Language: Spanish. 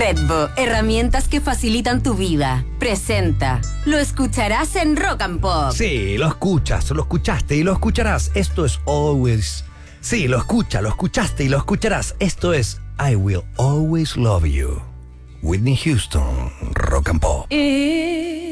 Redbo, herramientas que facilitan tu vida. Presenta. Lo escucharás en Rock and Pop. Sí, lo escuchaste y lo escucharás. Esto es Always. Sí, lo escuchaste y lo escucharás. Esto es I Will Always Love You. Whitney Houston, Rock and Pop.